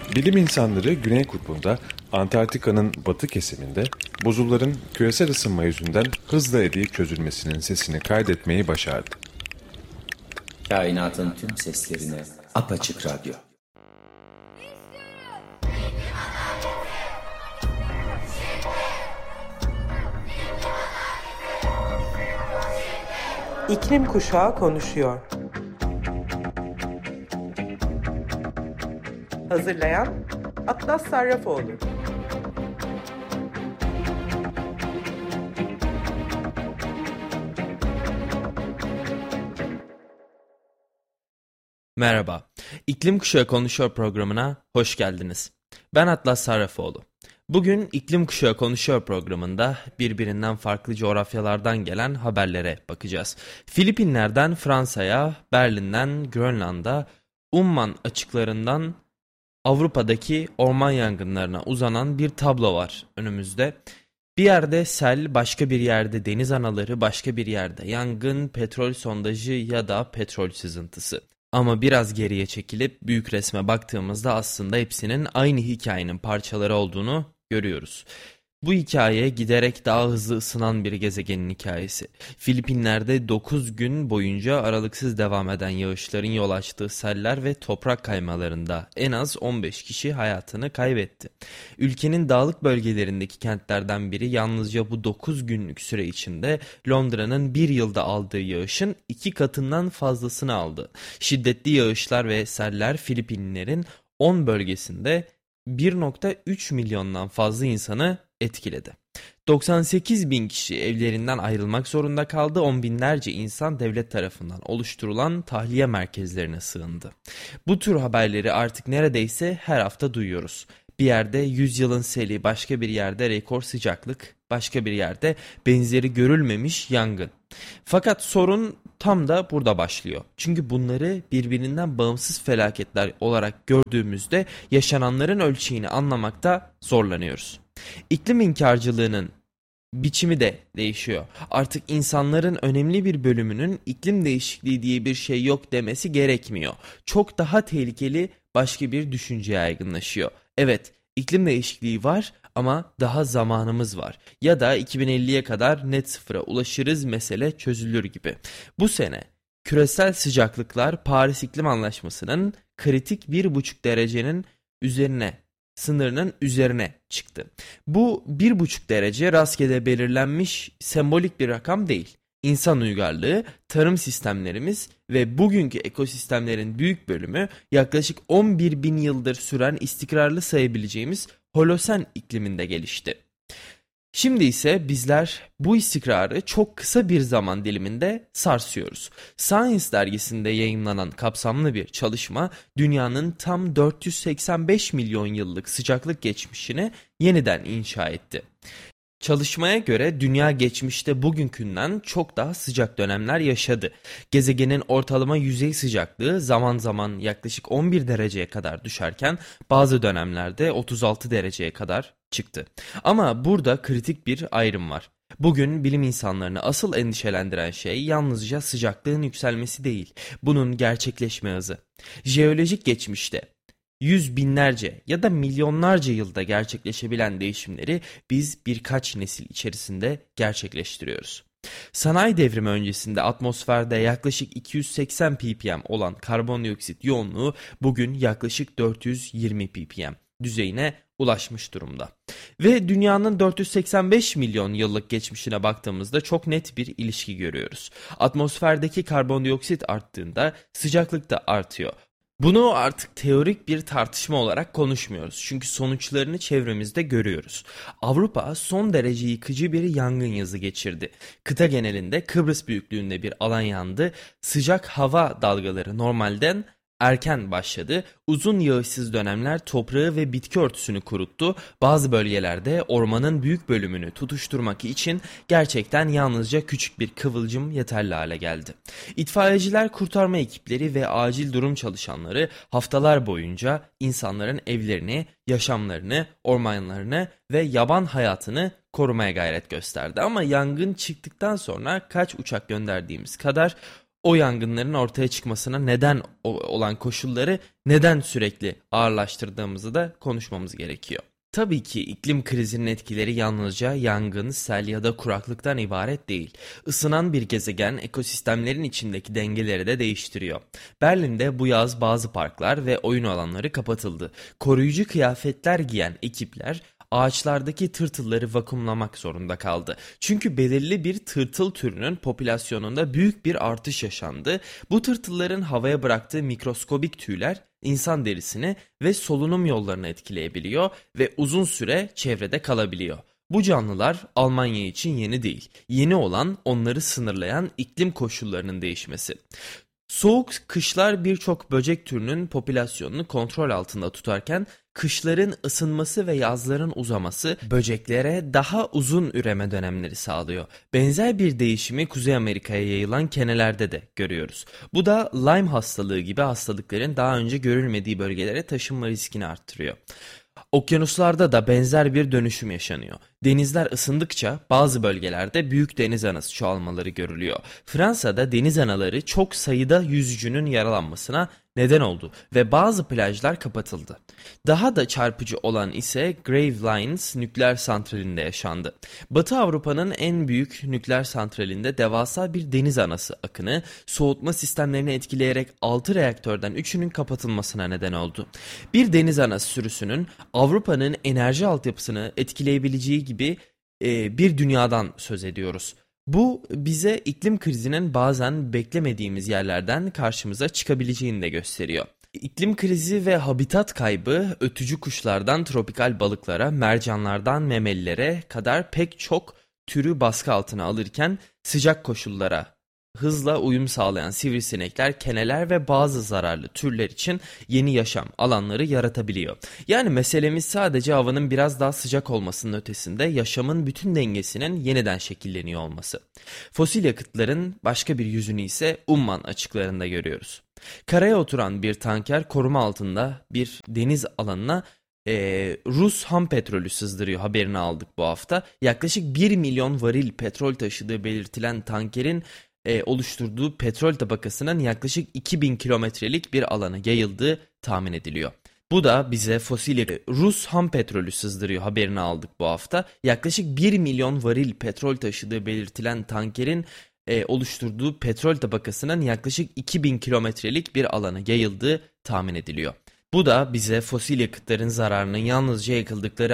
Bilim insanları Güney Kutbu'nda Antarktika'nın batı kesiminde buzulların küresel ısınma yüzünden hızla eriyip çözülmesinin sesini kaydetmeyi başardı. Kainatın tüm seslerine apaçık radyo. İklim Kuşağı konuşuyor. Hazırlayan Atlas Sarrafoğlu. Merhaba, İklim Kuşağı Konuşuyor programına hoş geldiniz. Ben Atlas Sarrafoğlu. Bugün İklim Kuşağı Konuşuyor programında birbirinden farklı coğrafyalardan gelen haberlere bakacağız. Filipinler'den Fransa'ya, Berlin'den Grönland'a, Umman açıklarından Avrupa'daki orman yangınlarına uzanan bir tablo var önümüzde. Bir yerde sel, başka bir yerde deniz anaları, başka bir yerde yangın, petrol sondajı ya da petrol sızıntısı. Ama biraz geriye çekilip büyük resme baktığımızda aslında hepsinin aynı hikayenin parçaları olduğunu görüyoruz. Bu hikaye giderek daha hızlı ısınan bir gezegenin hikayesi. Filipinler'de 9 gün boyunca aralıksız devam eden yağışların yol açtığı seller ve toprak kaymalarında en az 15 kişi hayatını kaybetti. Ülkenin dağlık bölgelerindeki kentlerden biri yalnızca bu 9 günlük süre içinde Londra'nın bir yılda aldığı yağışın 2 katından fazlasını aldı. Şiddetli yağışlar ve seller Filipinlerin 10 bölgesinde 1,3 milyondan fazla insanı etkiledi. 98 bin kişi evlerinden ayrılmak zorunda kaldı. 10 binlerce insan devlet tarafından oluşturulan tahliye merkezlerine sığındı. Bu tür haberleri artık neredeyse her hafta duyuyoruz. Bir yerde 100 yılın seli, başka bir yerde rekor sıcaklık, başka bir yerde benzeri görülmemiş yangın. Fakat sorun tam da burada başlıyor. Çünkü bunları birbirinden bağımsız felaketler olarak gördüğümüzde yaşananların ölçeğini anlamakta zorlanıyoruz. İklim inkarcılığının biçimi de değişiyor. Artık insanların önemli bir bölümünün iklim değişikliği diye bir şey yok demesi gerekmiyor. Çok daha tehlikeli başka bir düşünce yaygınlaşıyor. Evet, iklim değişikliği var ama daha zamanımız var. Ya da 2050'ye kadar net sıfıra ulaşırız, mesele çözülür gibi. Bu sene küresel sıcaklıklar Paris İklim Anlaşması'nın kritik 1,5 derecenin sınırının üzerine çıktı. Bu 1,5 derece rastgele belirlenmiş sembolik bir rakam değil. İnsan uygarlığı, tarım sistemlerimiz ve bugünkü ekosistemlerin büyük bölümü yaklaşık 11 bin yıldır süren istikrarlı sayabileceğimiz Holosen ikliminde gelişti. Şimdi ise bizler bu istikrarı çok kısa bir zaman diliminde sarsıyoruz. Science dergisinde yayınlanan kapsamlı bir çalışma dünyanın tam 485 milyon yıllık sıcaklık geçmişini yeniden inşa etti. Çalışmaya göre dünya geçmişte bugünkünden çok daha sıcak dönemler yaşadı. Gezegenin ortalama yüzey sıcaklığı zaman zaman yaklaşık 11 dereceye kadar düşerken bazı dönemlerde 36 dereceye kadar çıktı. Ama burada kritik bir ayrım var. Bugün bilim insanlarını asıl endişelendiren şey yalnızca sıcaklığın yükselmesi değil, bunun gerçekleşme hızı. Jeolojik geçmişte yüz binlerce ya da milyonlarca yılda gerçekleşebilen değişimleri biz birkaç nesil içerisinde gerçekleştiriyoruz. Sanayi devrimi öncesinde atmosferde yaklaşık 280 ppm olan karbondioksit yoğunluğu bugün yaklaşık 420 ppm düzeyine ulaşmış durumda. Ve dünyanın 485 milyon yıllık geçmişine baktığımızda çok net bir ilişki görüyoruz. Atmosferdeki karbondioksit arttığında sıcaklık da artıyor. Bunu artık teorik bir tartışma olarak konuşmuyoruz. Çünkü sonuçlarını çevremizde görüyoruz. Avrupa son derece yıkıcı bir yangın yazı geçirdi. Kıta genelinde Kıbrıs büyüklüğünde bir alan yandı. Sıcak hava dalgaları normalden erken başladı. Uzun yağışsız dönemler toprağı ve bitki örtüsünü kuruttu. Bazı bölgelerde ormanın büyük bölümünü tutuşturmak için gerçekten yalnızca küçük bir kıvılcım yeterli hale geldi. İtfaiyeciler, kurtarma ekipleri ve acil durum çalışanları haftalar boyunca insanların evlerini, yaşamlarını, ormanlarını ve yaban hayatını korumaya gayret gösterdi. Ama yangın çıktıktan sonra kaç uçak gönderdiğimiz kadar o yangınların ortaya çıkmasına neden olan koşulları neden sürekli ağırlaştırdığımızı da konuşmamız gerekiyor. Tabii ki iklim krizinin etkileri yalnızca yangın, sel ya da kuraklıktan ibaret değil. Isınan bir gezegen ekosistemlerin içindeki dengeleri de değiştiriyor. Berlin'de bu yaz bazı parklar ve oyun alanları kapatıldı. Koruyucu kıyafetler giyen ekipler ağaçlardaki tırtılları vakumlamak zorunda kaldı. Çünkü belirli bir tırtıl türünün popülasyonunda büyük bir artış yaşandı. Bu tırtılların havaya bıraktığı mikroskobik tüyler insan derisini ve solunum yollarını etkileyebiliyor ve uzun süre çevrede kalabiliyor. Bu canlılar Almanya için yeni değil. Yeni olan onları sınırlayan iklim koşullarının değişmesi. Soğuk kışlar birçok böcek türünün popülasyonunu kontrol altında tutarken kışların ısınması ve yazların uzaması böceklere daha uzun üreme dönemleri sağlıyor. Benzer bir değişimi Kuzey Amerika'ya yayılan kenelerde de görüyoruz. Bu da Lyme hastalığı gibi hastalıkların daha önce görülmediği bölgelere taşınma riskini arttırıyor. Okyanuslarda da benzer bir dönüşüm yaşanıyor. Denizler ısındıkça bazı bölgelerde büyük deniz anası çoğalmaları görülüyor. Fransa'da deniz anaları çok sayıda yüzücünün yaralanmasına neden oldu ve bazı plajlar kapatıldı. Daha da çarpıcı olan ise Gravelines nükleer santralinde yaşandı. Batı Avrupa'nın en büyük nükleer santralinde devasa bir deniz anası akını soğutma sistemlerini etkileyerek 6 reaktörden 3'ünün kapatılmasına neden oldu. Bir deniz anası sürüsünün Avrupa'nın enerji altyapısını etkileyebileceği gibi bir dünyadan söz ediyoruz. Bu bize iklim krizinin bazen beklemediğimiz yerlerden karşımıza çıkabileceğini de gösteriyor. İklim krizi ve habitat kaybı ötücü kuşlardan tropikal balıklara, mercanlardan memelilere kadar pek çok türü baskı altına alırken sıcak koşullara hızla uyum sağlayan sivrisinekler, keneler ve bazı zararlı türler için yeni yaşam alanları yaratabiliyor. Yani meselemiz sadece havanın biraz daha sıcak olmasının ötesinde yaşamın bütün dengesinin yeniden şekilleniyor olması. Fosil yakıtların başka bir yüzünü ise Umman açıklarında görüyoruz. Karaya oturan bir tanker koruma altında bir deniz alanına Rus ham petrolü sızdırıyor haberini aldık bu hafta. Yaklaşık 1 milyon varil petrol taşıdığı belirtilen tankerin oluşturduğu petrol tabakasının yaklaşık 2000 kilometrelik bir alana yayıldığı tahmin ediliyor. Bu da bize Rus ham petrolü sızdırıyor haberini aldık bu hafta. Yaklaşık 1 milyon varil petrol taşıdığı belirtilen tankerin oluşturduğu petrol tabakasının yaklaşık 2000 kilometrelik bir alana yayıldığı tahmin ediliyor. Bu da bize fosil yakıtların zararının yalnızca yakıldıkları